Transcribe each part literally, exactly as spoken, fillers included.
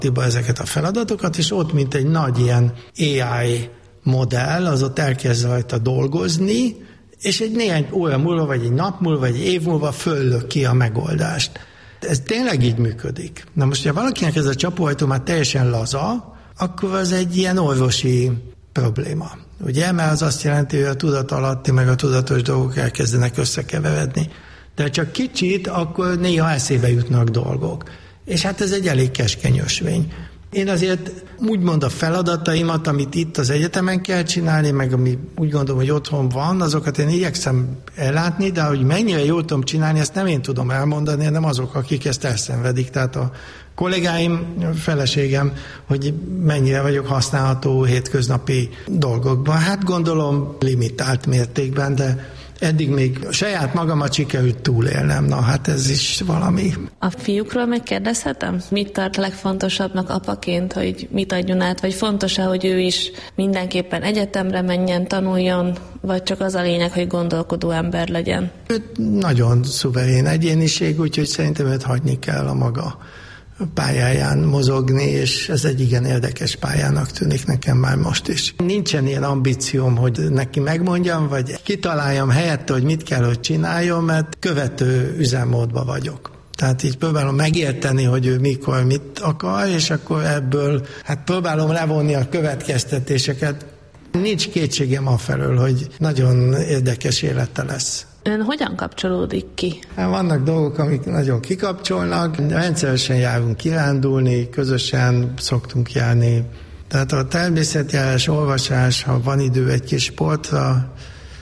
ezeket a feladatokat, és ott, mint egy nagy ilyen á i modell, az ott elkezd rajta dolgozni, és egy néhány óra múlva, vagy egy nap múlva, vagy egy év múlva föllök ki a megoldást. Ez tényleg így működik. Na most, ha valakinek ez a csapóajtó már teljesen laza, akkor az egy ilyen orvosi probléma. Ugye? Mert az azt jelenti, hogy a tudat alatti, meg a tudatos dolgok elkezdenek összekeveredni. De csak kicsit, akkor néha eszébe jutnak dolgok. És hát ez egy elég keskeny ösvény. Én azért úgymond a feladataimat, amit itt az egyetemen kell csinálni, meg ami úgy gondolom, hogy otthon van, azokat én igyekszem ellátni, de hogy mennyire jól tudom csinálni, ezt nem én tudom elmondani, hanem azok, akik ezt elszenvedik. Tehát a kollégáim, a feleségem, hogy mennyire vagyok használható hétköznapi dolgokban. Hát gondolom limitált mértékben, de eddig még saját magamat sikerült túlélnem. Na, hát ez is valami. A fiúkról megkérdezhetem? Mit tart legfontosabbnak apaként, hogy mit adjon át? Vagy fontos-e, hogy ő is mindenképpen egyetemre menjen, tanuljon, vagy csak az a lényeg, hogy gondolkodó ember legyen? Ő nagyon szuverén egyéniség, úgyhogy szerintem őt hagyni kell a maga pályáján mozogni, és ez egy igen érdekes pályának tűnik nekem már most is. Nincsen ilyen ambícióm, hogy neki megmondjam, vagy kitaláljam helyette, hogy mit kell, hogy csináljon, mert követő üzemmódban vagyok. Tehát így próbálom megérteni, hogy ő mikor mit akar, és akkor ebből hát próbálom levonni a következtetéseket. Nincs kétségem afelől, hogy nagyon érdekes élete lesz. Ön hogyan kapcsolódik ki? Vannak dolgok, amik nagyon kikapcsolnak, rendszeresen járunk kirándulni, közösen szoktunk járni. Tehát a természetjárás, olvasás, ha van idő egy kis sportra,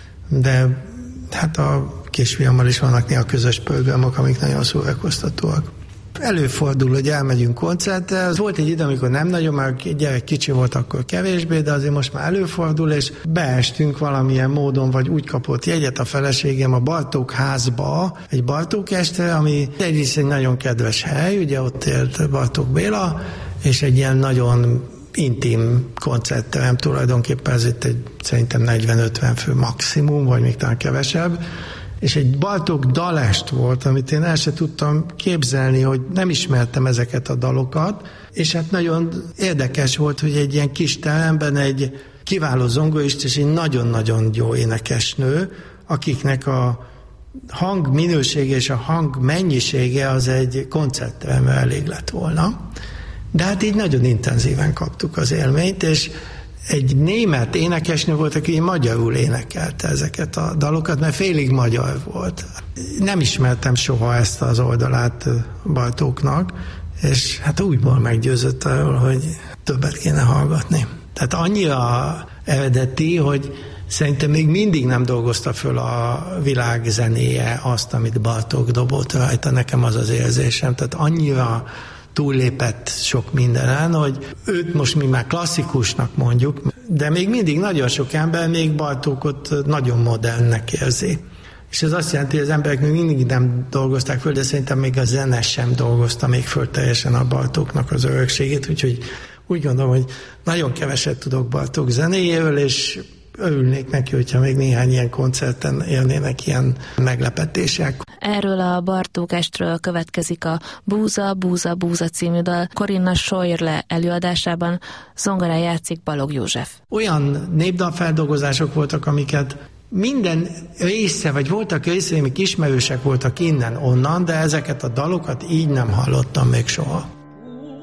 de hát a kisfiammal is vannak néha közös programok, amik nagyon szórakoztatóak. Előfordul, hogy elmegyünk koncertre. Volt egy idő, amikor nem nagyon, mert gyerek kicsi volt, akkor kevésbé, de azért most már előfordul, és beestünk valamilyen módon, vagy úgy kapott jegyet a feleségem a Bartók házba, egy Bartók estre, ami egyrészt egy nagyon kedves hely, ugye ott élt Bartók Béla, és egy ilyen nagyon intim koncertterem, tulajdonképpen ez itt egy szerintem negyven-ötven fő maximum, vagy még talán kevesebb, és egy Bartók dalest volt, amit én el sem tudtam képzelni, hogy nem ismertem ezeket a dalokat, és hát nagyon érdekes volt, hogy egy ilyen kis teremben egy kiváló zongorista és egy nagyon-nagyon jó énekesnő, akiknek a hang minősége és a hang mennyisége az egy koncertteremre elég lett volna. De hát így nagyon intenzíven kaptuk az élményt, és egy német énekesnő volt, aki magyarul énekelte ezeket a dalokat, mert félig magyar volt. Nem ismertem soha ezt az oldalát Bartóknak, és hát újból meggyőzött arról, hogy többet kéne hallgatni. Tehát annyira eredeti, hogy szerintem még mindig nem dolgozta föl a világ zenéje azt, amit Bartók dobott rajta, nekem az az érzésem. Tehát annyira túllépett sok mindenen, hogy őt most mi már klasszikusnak mondjuk, de még mindig nagyon sok ember még Bartókot nagyon modernnek érzi. És ez azt jelenti, hogy az emberek még mindig nem dolgozták föl, de szerintem még a zene sem dolgozta még föl teljesen a Bartóknak az örökségét, úgyhogy úgy gondolom, hogy nagyon keveset tudok Bartók zenéjéről, és örülnék neki, hogyha még néhány ilyen koncerten élnének ilyen meglepetések. Erről a Bartók estről következik a Búza, Búza, Búza című dal. Corinna Scheuerle előadásában zongorán játszik Balogh József. Olyan népdalfeldolgozások voltak, amiket minden része, vagy voltak részei, amik ismerősek voltak innen-onnan, de ezeket a dalokat így nem hallottam még soha.